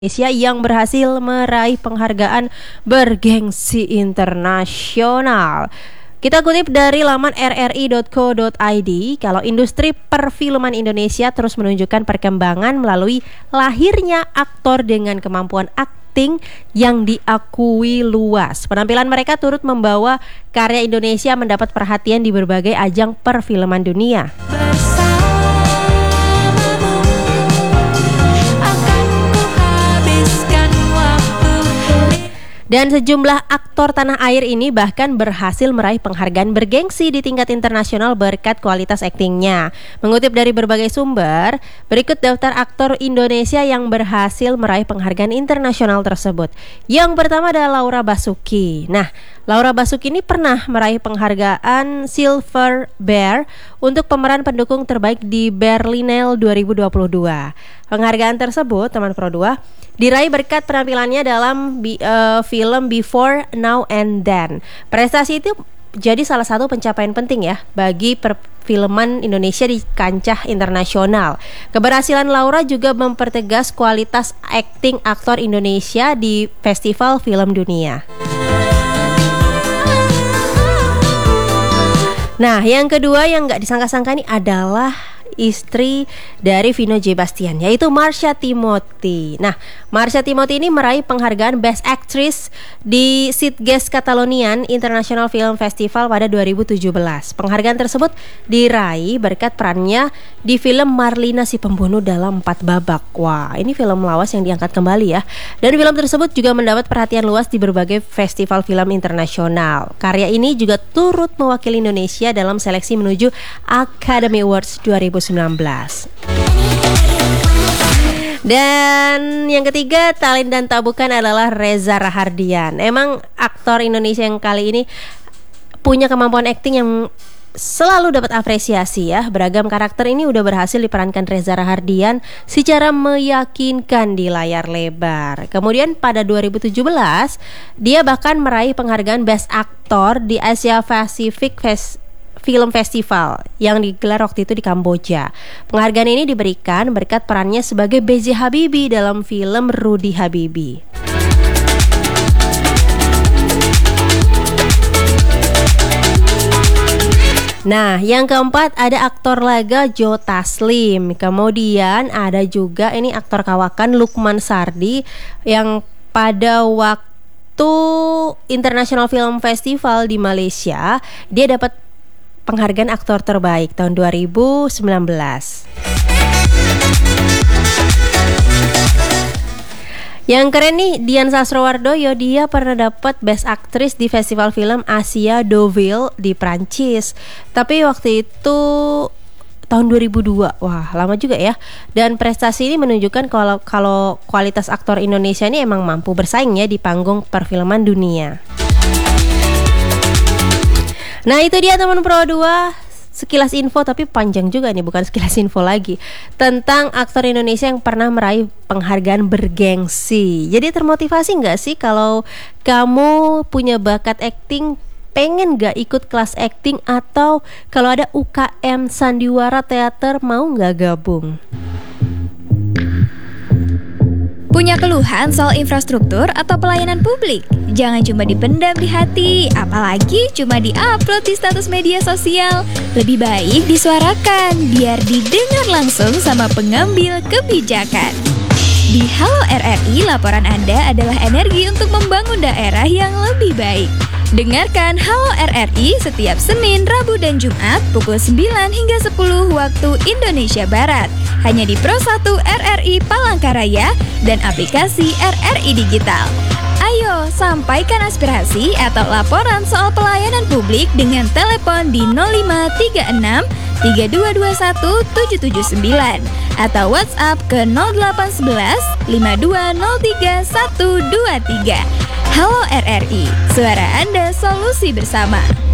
Indonesia yang berhasil meraih penghargaan bergengsi internasional. Kita kutip dari laman rri.co.id, kalau industri perfilman Indonesia terus menunjukkan perkembangan melalui lahirnya aktor dengan kemampuan akting yang diakui luas. Penampilan mereka turut membawa karya Indonesia mendapat perhatian di berbagai ajang perfilman dunia. Dan sejumlah aktor tanah air ini bahkan berhasil meraih penghargaan bergengsi di tingkat internasional berkat kualitas aktingnya. Mengutip dari berbagai sumber, berikut daftar aktor Indonesia yang berhasil meraih penghargaan internasional tersebut. Yang pertama adalah Laura Basuki. Nah, Laura Basuki ini pernah meraih penghargaan Silver Bear untuk pemeran pendukung terbaik di Berlinale 2022. Penghargaan tersebut, teman Pro 2, diraih berkat penampilannya dalam film Before, Now, and Then. Prestasi itu jadi salah satu pencapaian penting ya bagi perfilman Indonesia di kancah internasional. Keberhasilan Laura juga mempertegas kualitas akting aktor Indonesia di festival film dunia. Nah, yang kedua yang gak disangka-sangka ini adalah istri dari Vino J. Bastian, yaitu Marsha Timothy. Nah, Marsha Timothy ini meraih penghargaan Best Actress di Sitges Catalonian International Film Festival pada 2017. Penghargaan tersebut diraih berkat perannya di film Marlina si Pembunuh dalam 4 babak. Wah, ini film lawas yang diangkat kembali ya. Dan film tersebut juga mendapat perhatian luas di berbagai festival film internasional. Karya ini juga turut mewakili Indonesia dalam seleksi menuju Academy Awards 2019. Dan yang ketiga, talent dan tabukan adalah Reza Rahardian. Emang aktor Indonesia yang kali ini punya kemampuan akting yang selalu dapat apresiasi ya. Beragam karakter ini udah berhasil diperankan Reza Rahardian secara meyakinkan di layar lebar. Kemudian pada 2017 dia bahkan meraih penghargaan Best Actor di Asia Pacific Film Festival yang digelar waktu itu di Kamboja. Penghargaan ini diberikan berkat perannya sebagai B.J. Habibie dalam film Rudy Habibie. Nah, yang keempat ada aktor laga Joe Taslim. Kemudian ada juga ini aktor kawakan Lukman Sardi yang pada waktu International Film Festival di Malaysia dia dapat penghargaan aktor terbaik tahun 2019. Yang keren nih, Dian Sastrowardoyo, dia pernah dapat Best Actress di Festival Film Asia Deauville di Prancis. Tapi waktu itu tahun 2002. Wah, lama juga ya. Dan prestasi ini menunjukkan kalau kualitas aktor Indonesia ini emang mampu bersaing ya di panggung perfilman dunia. Nah, itu dia teman Pro 2, sekilas info, tapi panjang juga nih, bukan sekilas info lagi, tentang aktor Indonesia yang pernah meraih penghargaan bergengsi. Jadi termotivasi gak sih kalau kamu punya bakat acting, pengen gak ikut kelas acting, atau kalau ada UKM Sandiwara Teater mau gak gabung? Punya keluhan soal infrastruktur atau pelayanan publik? Jangan cuma dipendam di hati, apalagi cuma di-upload di status media sosial. Lebih baik disuarakan, biar didengar langsung sama pengambil kebijakan. Di Halo RRI, laporan Anda adalah energi untuk membangun daerah yang lebih baik. Dengarkan Halo RRI setiap Senin, Rabu, dan Jumat pukul 9 hingga 10 waktu Indonesia Barat. Hanya di Pro 1 RRI Palangkaraya dan aplikasi RRI Digital. Ayo, sampaikan aspirasi atau laporan soal pelayanan publik dengan telepon di 0536 3221 779 atau WhatsApp ke 0811 5203 123. Halo RRI, suara Anda, solusi bersama.